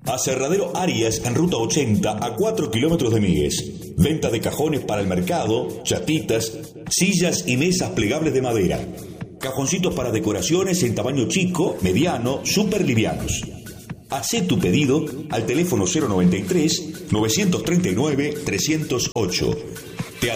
Aserradero Arias en ruta 80 a 4 kilómetros de Míguez. Venta de cajones para el mercado, chatitas, sillas y mesas plegables de madera. Cajoncitos para decoraciones en tamaño chico, mediano, súper livianos. Hacé tu pedido al teléfono 093 939 308.